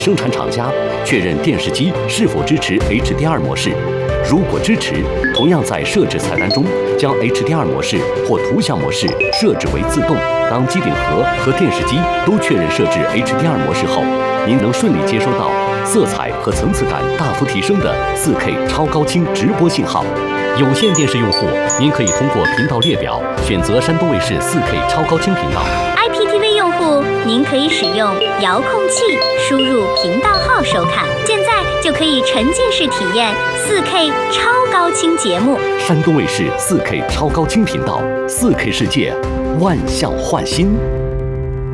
生产厂家确认电视机是否支持 HDR 模式。如果支持，同样在设置菜单中将 HDR 模式或图像模式设置为自动。当机顶盒和电视机都确认设置 HDR 模式后，您能顺利接收到色彩和层次感大幅提升的 4K 超高清直播信号。有线电视用户，您可以通过频道列表选择山东卫视 4K 超高清频道。 IPTV 用户，您可以使用遥控器输入频道号收看。现在就可以沉浸式体验 4K 超高清节目。 山东卫视 4K 超高清频道，4K 世界，万象焕新。